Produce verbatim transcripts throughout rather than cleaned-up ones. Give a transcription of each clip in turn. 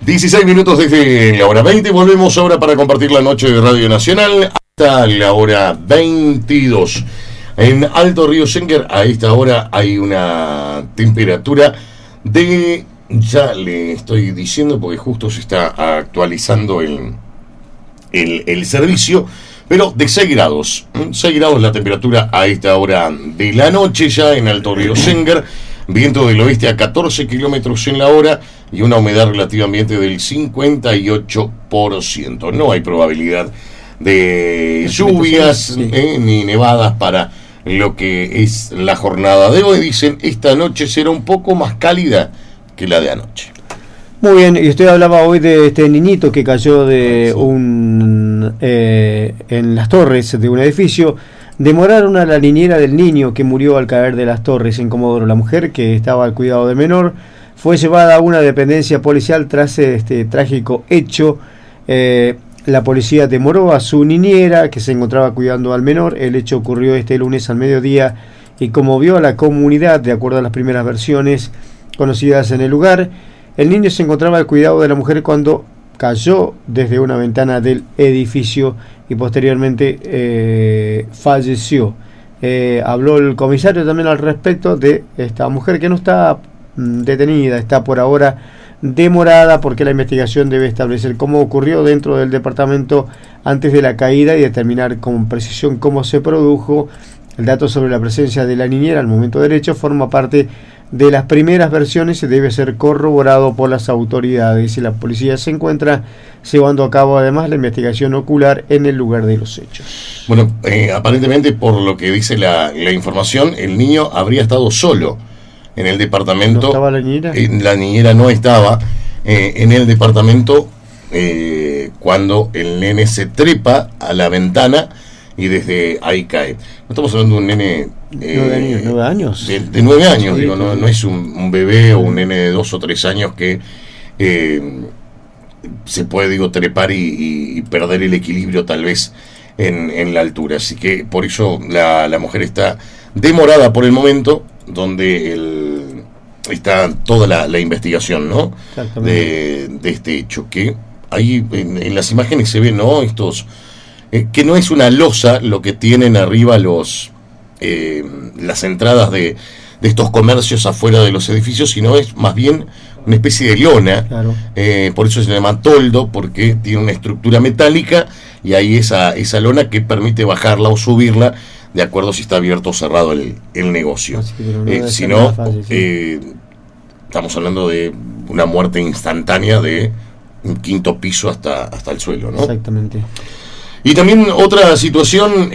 dieciséis minutos desde la hora veinte. Volvemos ahora para compartir la noche de Radio Nacional hasta la hora veintidós. En Alto Río Senker, a esta hora hay una temperatura de... Ya le estoy diciendo porque justo se está actualizando el, el, el servicio, pero de seis grados. seis grados la temperatura a esta hora de la noche ya en Alto Río Senker. Viento del oeste a catorce kilómetros en la hora y una humedad relativa ambiente del cincuenta y ocho por ciento. No hay probabilidad de lluvias eh, ni nevadas para lo que es la jornada de hoy. Dicen, esta noche será un poco más cálida que la de anoche. Muy bien, y usted hablaba hoy de este niñito que cayó de un eh, en las torres de un edificio. Demoraron a la niñera del niño que murió al caer de las torres en Comodoro. La mujer, que estaba al cuidado del menor, fue llevada a una dependencia policial tras este trágico hecho. Eh, la policía demoró a su niñera, que se encontraba cuidando al menor. El hecho ocurrió este lunes al mediodía y conmovió a la comunidad, de acuerdo a las primeras versiones conocidas en el lugar. El niño se encontraba al cuidado de la mujer cuando cayó desde una ventana del edificio y posteriormente eh, falleció. Eh, habló el comisario también al respecto de esta mujer, que no está mm, detenida, está por ahora demorada porque la investigación debe establecer cómo ocurrió dentro del departamento antes de la caída y determinar con precisión cómo se produjo. El dato sobre la presencia de la niñera al momento del hecho forma parte de las primeras versiones y debe ser corroborado por las autoridades, y la policía se encuentra llevando a cabo además la investigación ocular en el lugar de los hechos. Bueno, eh, aparentemente por lo que dice la, la información, el niño habría estado solo en el departamento. ¿No estaba la niñera? Eh, la niñera no estaba eh, en el departamento eh, cuando el nene se trepa a la ventana y desde ahí cae. No estamos hablando de un nene eh, nueve años, nueve años. De, de nueve años, sí, digo, no, no es un, un bebé o un nene de dos o tres años que eh, se puede, digo, trepar y, y, y perder el equilibrio tal vez en, en la altura. Así que por eso la, la mujer está demorada por el momento, donde el, está toda la, la investigación, ¿no? De, de este hecho, que ahí en, en las imágenes se ven, ¿no? Estos... Eh, que no es una losa lo que tienen arriba los eh, las entradas de, de estos comercios afuera de los edificios, sino es más bien una especie de lona. Claro. Eh, por eso se llama toldo, porque tiene una estructura metálica y ahí esa, esa lona que permite bajarla o subirla de acuerdo si está abierto o cerrado el, el negocio. No eh, si no, fácil, sí. eh, estamos hablando de una muerte instantánea de un quinto piso hasta, hasta el suelo, ¿no? Exactamente. Y también otra situación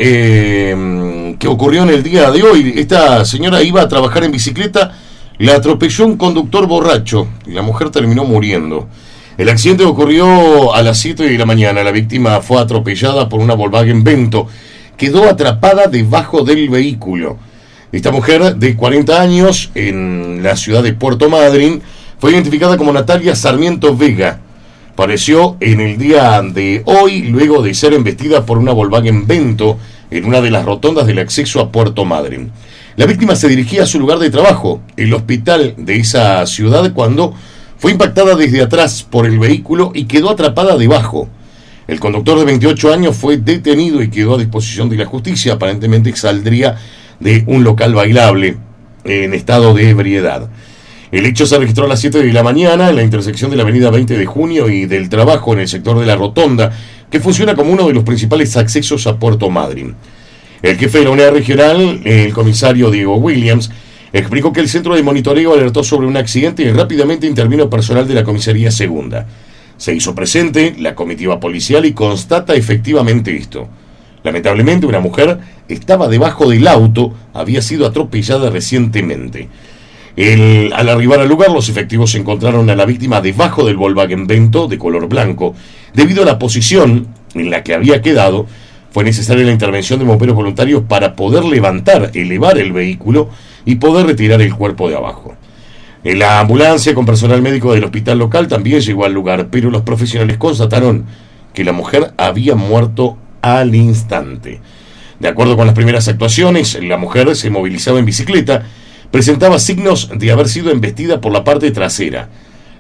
eh, que ocurrió en el día de hoy. Esta señora iba a trabajar en bicicleta, la atropelló un conductor borracho y la mujer terminó muriendo. El accidente ocurrió a las siete de la mañana. La víctima fue atropellada por una Volkswagen Vento. Quedó atrapada debajo del vehículo. Esta mujer de cuarenta años en la ciudad de Puerto Madryn fue identificada como Natalia Sarmiento Vega. Apareció en el día de hoy luego de ser embestida por una Volkswagen Vento en una de las rotondas del acceso a Puerto Madryn. La víctima se dirigía a su lugar de trabajo, el hospital de esa ciudad, cuando fue impactada desde atrás por el vehículo y quedó atrapada debajo. El conductor de veintiocho años fue detenido y quedó a disposición de la justicia. Aparentemente saldría de un local bailable en estado de ebriedad. El hecho se registró a las siete de la mañana en la intersección de la avenida veinte de junio y del Trabajo, en el sector de la Rotonda, que funciona como uno de los principales accesos a Puerto Madryn. El jefe de la unidad regional, el comisario Diego Williams, explicó que el centro de monitoreo alertó sobre un accidente y rápidamente intervino personal de la comisaría segunda. Se hizo presente la comitiva policial y constata efectivamente esto. Lamentablemente, una mujer estaba debajo del auto, había sido atropellada recientemente. El, al arribar al lugar, los efectivos encontraron a la víctima debajo del Volkswagen Vento de color blanco. Debido a la posición en la que había quedado, fue necesaria la intervención de bomberos voluntarios para poder levantar, elevar el vehículo y poder retirar el cuerpo de abajo. En la ambulancia con personal médico del hospital local también llegó al lugar, pero los profesionales constataron que la mujer había muerto al instante. De acuerdo con las primeras actuaciones, la mujer se movilizaba en bicicleta, presentaba signos de haber sido embestida por la parte trasera.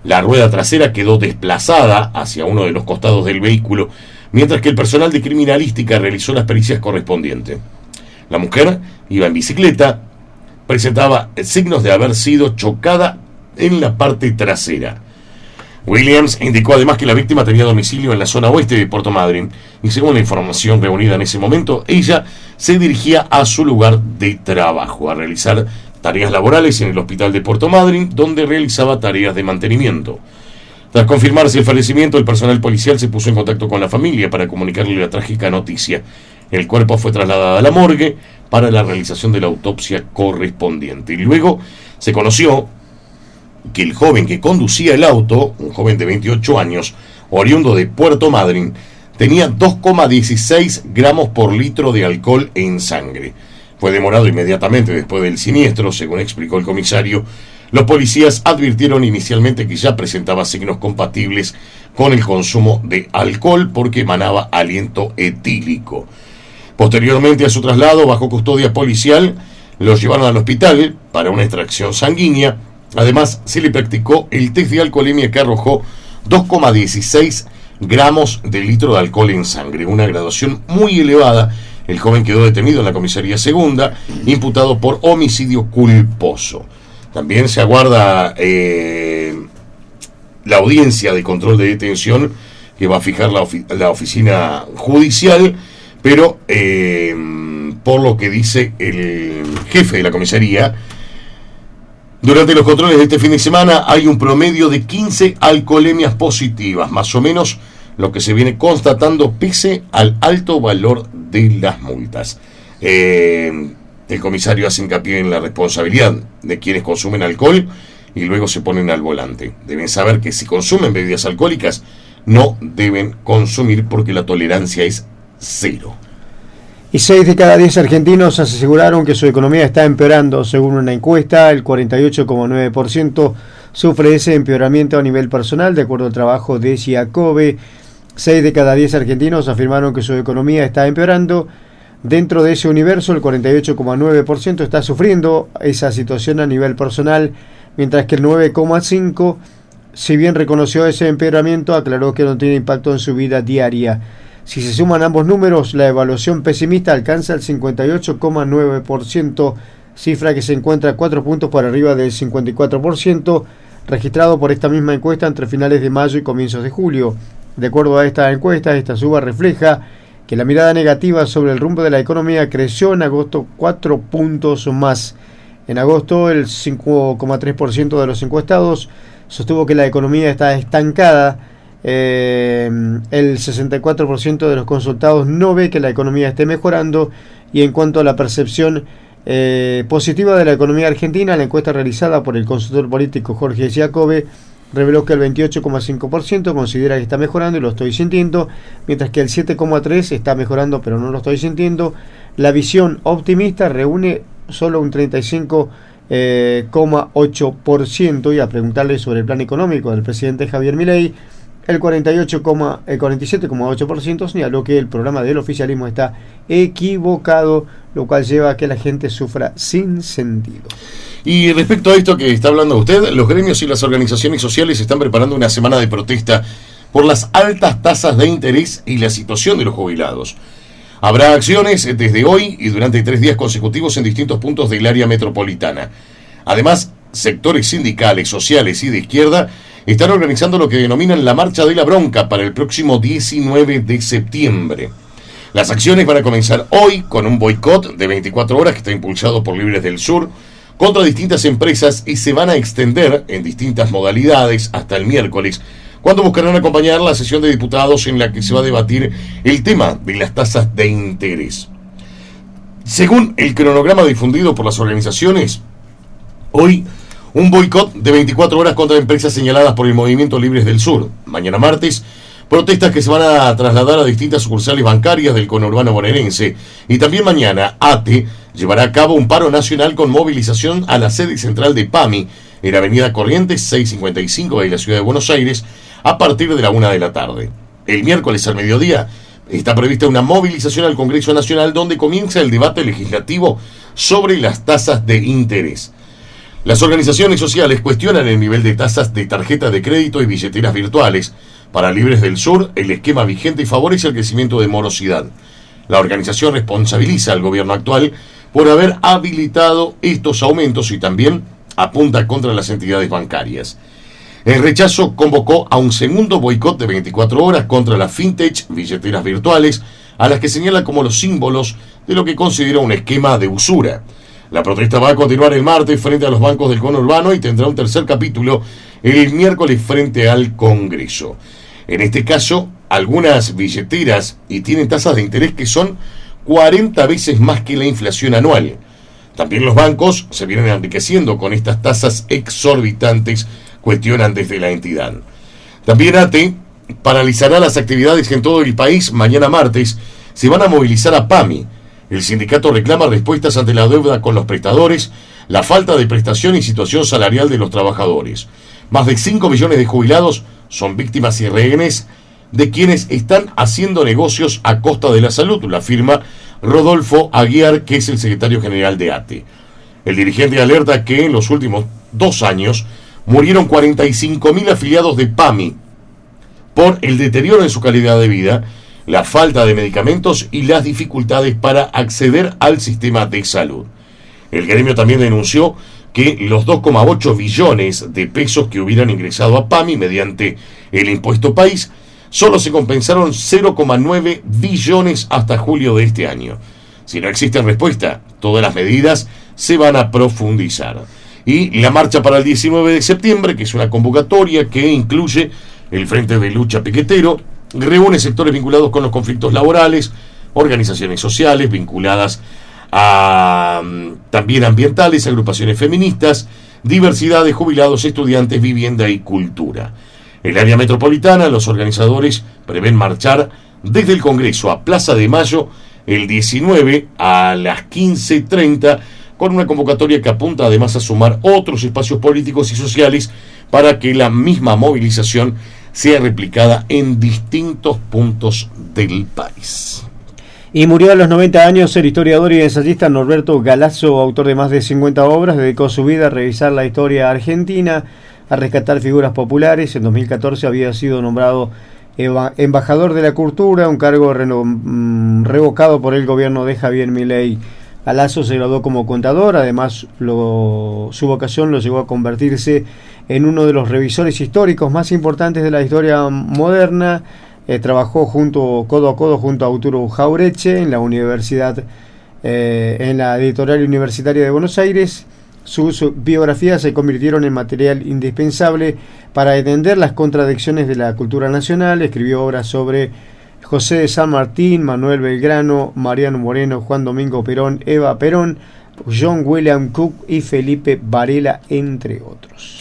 La rueda trasera quedó desplazada hacia uno de los costados del vehículo, mientras que el personal de criminalística realizó las pericias correspondientes. La mujer iba en bicicleta, presentaba signos de haber sido chocada en la parte trasera. Williams indicó además que la víctima tenía domicilio en la zona oeste de Puerto Madryn y, según la información reunida en ese momento, ella se dirigía a su lugar de trabajo, a realizar tareas laborales en el hospital de Puerto Madryn, donde realizaba tareas de mantenimiento. Tras confirmarse el fallecimiento, el personal policial se puso en contacto con la familia para comunicarle la trágica noticia. El cuerpo fue trasladado a la morgue para la realización de la autopsia correspondiente. Y luego se conoció que el joven que conducía el auto, un joven de veintiocho años, oriundo de Puerto Madryn, tenía dos coma dieciséis gramos por litro de alcohol en sangre. Fue demorado inmediatamente después del siniestro, según explicó el comisario. Los policías advirtieron inicialmente que ya presentaba signos compatibles con el consumo de alcohol porque emanaba aliento etílico. Posteriormente a su traslado bajo custodia policial, los llevaron al hospital para una extracción sanguínea. Además, se le practicó el test de alcoholemia que arrojó dos coma dieciséis gramos de litro de alcohol en sangre, una graduación muy elevada. El joven quedó detenido en la comisaría segunda, imputado por homicidio culposo. También se aguarda eh, la audiencia de control de detención que va a fijar la, ofi- la oficina judicial, pero eh, por lo que dice el jefe de la comisaría, durante los controles de este fin de semana hay un promedio de quince alcoholemias positivas, más o menos lo que se viene constatando pese al alto valor de las multas. Eh, el comisario hace hincapié en la responsabilidad de quienes consumen alcohol y luego se ponen al volante. Deben saber que si consumen bebidas alcohólicas no deben consumir porque la tolerancia es cero. Y seis de cada diez argentinos aseguraron que su economía está empeorando. Según una encuesta, el cuarenta y ocho coma nueve por ciento sufre ese empeoramiento a nivel personal, de acuerdo al trabajo de Giacobbe. seis de cada diez argentinos afirmaron que su economía está empeorando. Dentro de ese universo, el cuarenta y ocho coma nueve por ciento está sufriendo esa situación a nivel personal, mientras que el nueve coma cinco por ciento, si bien reconoció ese empeoramiento, aclaró que no tiene impacto en su vida diaria. Si se suman ambos números, la evaluación pesimista alcanza el cincuenta y ocho coma nueve por ciento, cifra que se encuentra cuatro puntos por arriba del cincuenta y cuatro por ciento, registrado por esta misma encuesta entre finales de mayo y comienzos de julio. De acuerdo a esta encuesta, esta suba refleja que la mirada negativa sobre el rumbo de la economía creció en agosto cuatro puntos más. En agosto, el cinco coma tres por ciento de los encuestados sostuvo que la economía está estancada. Eh, el sesenta y cuatro por ciento de los consultados no ve que la economía esté mejorando. Y en cuanto a la percepción eh, positiva de la economía argentina, la encuesta realizada por el consultor político Jorge Giacobbe reveló que el veintiocho coma cinco por ciento considera que está mejorando y lo estoy sintiendo, mientras que el siete coma tres por ciento está mejorando pero no lo estoy sintiendo. La visión optimista reúne solo un treinta y cinco coma ocho por ciento, y a preguntarle sobre el plan económico del presidente Javier Milei, el cuarenta y ocho, el cuarenta y siete coma ocho por ciento señaló que el programa del oficialismo está equivocado, lo cual lleva a que la gente sufra sin sentido. Y respecto a esto que está hablando usted, los gremios y las organizaciones sociales están preparando una semana de protesta por las altas tasas de interés y la situación de los jubilados. Habrá acciones desde hoy y durante tres días consecutivos en distintos puntos del área metropolitana. Además, sectores sindicales, sociales y de izquierda están organizando lo que denominan la Marcha de la Bronca para el próximo diecinueve de septiembre. Las acciones van a comenzar hoy con un boicot de veinticuatro horas que está impulsado por Libres del Sur contra distintas empresas y se van a extender en distintas modalidades hasta el miércoles, cuando buscarán acompañar la sesión de diputados en la que se va a debatir el tema de las tasas de interés. Según el cronograma difundido por las organizaciones, hoy un boicot de veinticuatro horas contra empresas señaladas por el Movimiento Libres del Sur. Mañana martes, protestas que se van a trasladar a distintas sucursales bancarias del conurbano bonaerense. Y también mañana, ATE llevará a cabo un paro nacional con movilización a la sede central de PAMI, en Avenida Corrientes seiscientos cincuenta y cinco de la Ciudad de Buenos Aires, a partir de la una de la tarde. El miércoles al mediodía está prevista una movilización al Congreso Nacional donde comienza el debate legislativo sobre las tasas de interés. Las organizaciones sociales cuestionan el nivel de tasas de tarjetas de crédito y billeteras virtuales. Para Libres del Sur, el esquema vigente favorece el crecimiento de morosidad. La organización responsabiliza al gobierno actual por haber habilitado estos aumentos y también apunta contra las entidades bancarias. El rechazo convocó a un segundo boicot de veinticuatro horas contra las fintech, billeteras virtuales, a las que señala como los símbolos de lo que considera un esquema de usura. La protesta va a continuar el martes frente a los bancos del conurbano y tendrá un tercer capítulo el miércoles frente al Congreso. En este caso, algunas billeteras y tienen tasas de interés que son cuarenta veces más que la inflación anual. También los bancos se vienen enriqueciendo con estas tasas exorbitantes, cuestionan desde la entidad. También ATE paralizará las actividades en todo el país. Mañana martes se van a movilizar a PAMI. El sindicato reclama respuestas ante la deuda con los prestadores, la falta de prestación y situación salarial de los trabajadores. Más de cinco millones de jubilados son víctimas y rehenes de quienes están haciendo negocios a costa de la salud, lo afirma Rodolfo Aguiar, que es el secretario general de ATE. El dirigente alerta que en los últimos dos años murieron cuarenta y cinco mil afiliados de PAMI por el deterioro en su calidad de vida, la falta de medicamentos y las dificultades para acceder al sistema de salud. El gremio también denunció que los dos coma ocho billones de pesos que hubieran ingresado a PAMI mediante el impuesto país solo se compensaron cero coma nueve billones hasta julio de este año. Si no existe respuesta, todas las medidas se van a profundizar. Y la marcha para el diecinueve de septiembre, que es una convocatoria que incluye el Frente de Lucha Piquetero, reúne sectores vinculados con los conflictos laborales, organizaciones sociales vinculadas a también ambientales, agrupaciones feministas, diversidad de jubilados, estudiantes, vivienda y cultura. En el área metropolitana, los organizadores prevén marchar desde el Congreso a Plaza de Mayo el diecinueve a las quince treinta, con una convocatoria que apunta además a sumar otros espacios políticos y sociales para que la misma movilización sea replicada en distintos puntos del país. Y murió a los noventa años el historiador y ensayista Norberto Galazo, autor de más de cincuenta obras. Dedicó su vida a revisar la historia argentina, a rescatar figuras populares. En dos mil catorce había sido nombrado eva- embajador de la cultura, un cargo reno- mm, revocado por el gobierno de Javier Milei. Galazo se graduó como contador, además lo, su vocación lo llevó a convertirse en uno de los revisores históricos más importantes de la historia moderna. Eh, trabajó junto codo a codo junto a Arturo Jauretche en la universidad, eh, en la editorial universitaria de Buenos Aires. Sus biografías se convirtieron en material indispensable para entender las contradicciones de la cultura nacional. Escribió obras sobre José de San Martín, Manuel Belgrano, Mariano Moreno, Juan Domingo Perón, Eva Perón, John William Cook y Felipe Varela, entre otros.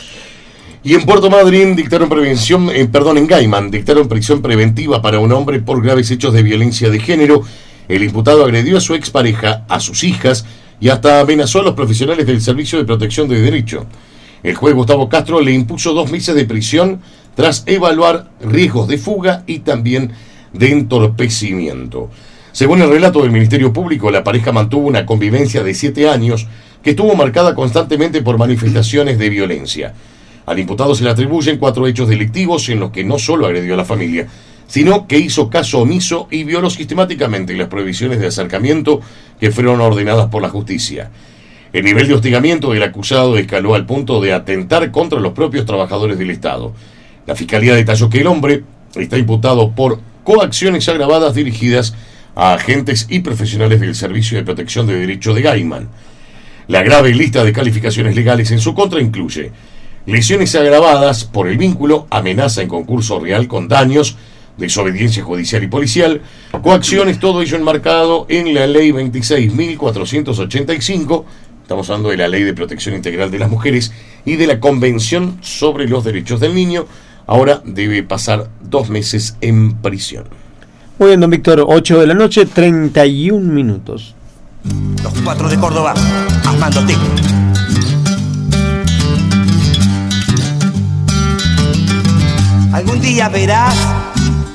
Y en Puerto Madryn dictaron prevención, eh, perdón, en Gaiman dictaron prisión preventiva para un hombre por graves hechos de violencia de género. El imputado agredió a su expareja, a sus hijas y hasta amenazó a los profesionales del Servicio de Protección de Derecho. El juez Gustavo Castro le impuso dos meses de prisión tras evaluar riesgos de fuga y también de entorpecimiento. Según el relato del Ministerio Público, la pareja mantuvo una convivencia de siete años que estuvo marcada constantemente por manifestaciones de violencia. Al imputado se le atribuyen cuatro hechos delictivos en los que no solo agredió a la familia, sino que hizo caso omiso y violó sistemáticamente las prohibiciones de acercamiento que fueron ordenadas por la justicia. El nivel de hostigamiento del acusado escaló al punto de atentar contra los propios trabajadores del Estado. La Fiscalía detalló que el hombre está imputado por coacciones agravadas dirigidas a agentes y profesionales del Servicio de Protección de Derecho de Gaiman. La grave lista de calificaciones legales en su contra incluye lesiones agravadas por el vínculo, amenaza en concurso real con daños, desobediencia judicial y policial, coacciones, todo ello enmarcado en la Ley veintiséis mil cuatrocientos ochenta y cinco, estamos hablando de la Ley de Protección Integral de las Mujeres y de la Convención sobre los Derechos del Niño. Ahora debe pasar dos meses en prisión. Muy bien, don Víctor, ocho de la noche, treinta y un minutos. Los cuatro de Córdoba, Armando Tic. Algún día verás